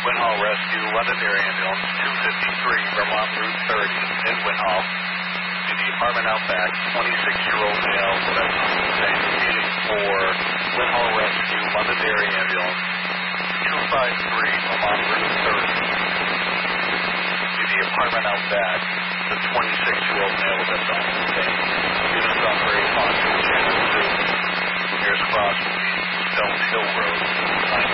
Winhall Rescue, Londonderry Ambulance, 253 Vermont Route 30 in Winhall. To the apartment out back, 26-year-old male with a same repeating for Winhall Rescue, Londonderry Ambulance, 253 Vermont Route 30. To the apartment out back, the 26-year-old male